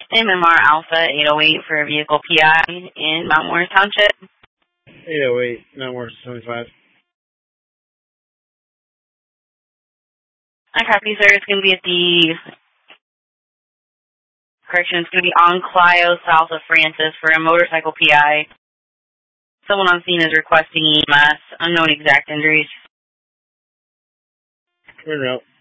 MMR Alpha 808 for a vehicle PI in Mount Morris Township. 808, Mount Morris 75. I copy, sir. It's going to be at it's going to be on Clio, south of Francis, for a motorcycle PI. Someone on scene is requesting EMS. Unknown exact injuries. Turn out.